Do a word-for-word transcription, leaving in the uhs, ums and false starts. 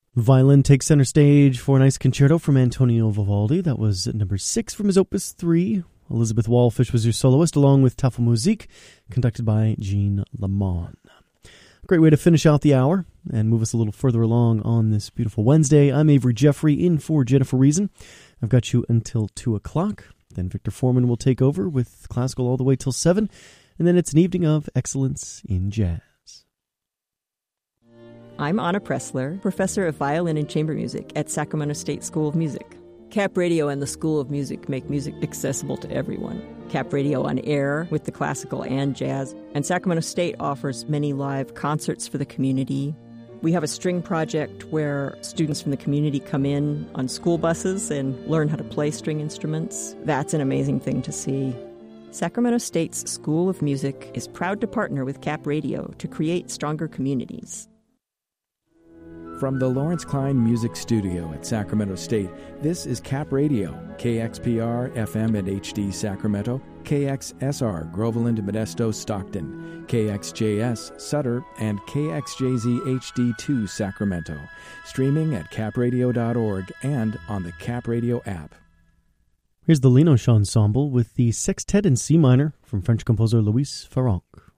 Violin takes center stage for a nice concerto from Antonio Vivaldi. That was number six from his Opus three. Elizabeth Wallfish was your soloist, along with Tafelmusik, conducted by Jean Lamont. Great way to finish out the hour and move us a little further along on this beautiful Wednesday. I'm Avery Jeffrey, in for Jennifer Reason. I've got you until two o'clock. Then Victor Foreman will take over with classical all the way till seven. And then it's an evening of excellence in jazz. I'm Anna Pressler, professor of violin and chamber music at Sacramento State School of Music. Cap Radio and the School of Music make music accessible to everyone. Cap Radio on air with the classical and jazz, and Sacramento State offers many live concerts for the community. We have a string project where students from the community come in on school buses and learn how to play string instruments. That's an amazing thing to see. Sacramento State's School of Music is proud to partner with Cap Radio to create stronger communities. From the Lawrence Klein Music Studio at Sacramento State, this is Cap Radio, K X P R, F M and H D Sacramento, K X S R, Groveland, Modesto, Stockton, K X J S, Sutter, and K X J Z H D two, Sacramento. Streaming at cap radio dot org and on the Cap Radio app. Here's the Linoche Ensemble with the Sextet in C minor from French composer Louis Farrenc.